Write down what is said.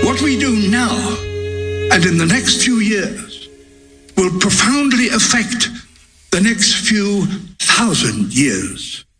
What we do now and in the next few years will profoundly affect the next few thousand years.